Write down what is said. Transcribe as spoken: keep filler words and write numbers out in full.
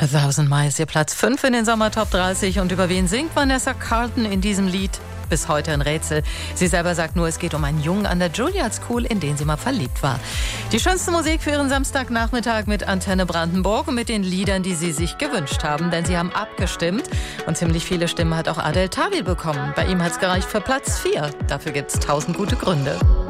A Thousand Miles, ihr Platz fünf in den Sommer-Top dreißig. Und über wen singt Vanessa Carlton in diesem Lied? Bis heute ein Rätsel. Sie selber sagt nur, es geht um einen Jungen an der Juilliard School, in den sie mal verliebt war. Die schönste Musik für ihren Samstagnachmittag mit Antenne Brandenburg und mit den Liedern, die sie sich gewünscht haben. Denn sie haben abgestimmt und ziemlich viele Stimmen hat auch Adel Tawil bekommen. Bei ihm hat es gereicht für Platz vier. Dafür gibt es tausend gute Gründe.